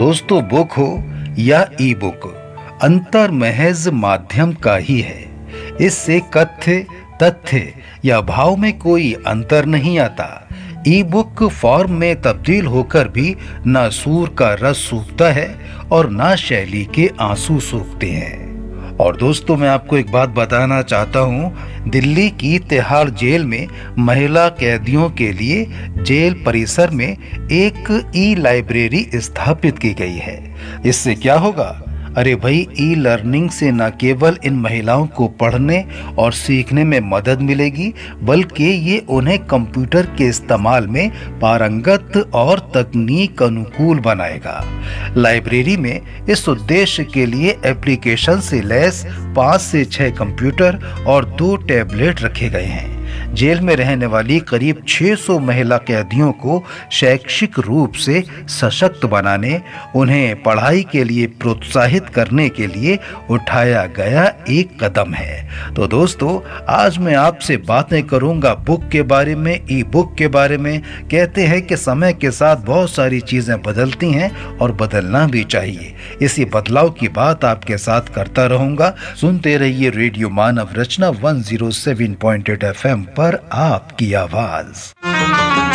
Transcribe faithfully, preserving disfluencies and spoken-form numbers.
दोस्तों, बुक हो या ई बुक, अंतर महज माध्यम का ही है। इससे कथ्य, तथ्य या भाव में कोई अंतर नहीं आता। ई बुक फॉर्म में तब्दील होकर भी ना सूर का रस सूखता है और ना शैली के आंसू सूखते हैं। और दोस्तों, मैं आपको एक बात बताना चाहता हूँ। दिल्ली की तिहाड़ जेल में महिला कैदियों के लिए जेल परिसर में एक ई लाइब्रेरी स्थापित की गई है। इससे क्या होगा? अरे भाई, ई लर्निंग से न केवल इन महिलाओं को पढ़ने और सीखने में मदद मिलेगी, बल्कि ये उन्हें कंप्यूटर के इस्तेमाल में पारंगत और तकनीक अनुकूल बनाएगा। लाइब्रेरी में इस उद्देश्य के लिए एप्लीकेशन से लैस पाँच से छह कंप्यूटर और दो टैबलेट रखे गए हैं। जेल में रहने वाली करीब छह सौ महिला कैदियों को शैक्षिक रूप से सशक्त बनाने, उन्हें पढ़ाई के लिए प्रोत्साहित करने के लिए उठाया गया एक कदम है। तो दोस्तों, आज मैं आपसे बातें करूंगा बुक के बारे में, ई बुक के बारे में। कहते हैं कि समय के साथ बहुत सारी चीजें बदलती हैं और बदलना भी चाहिए। इसी बदलाव की बात आपके साथ करता रहूंगा। सुनते रहिए रेडियो मानव रचना एक सौ सात पॉइंट आठ एफ एम पर आपकी आवाज।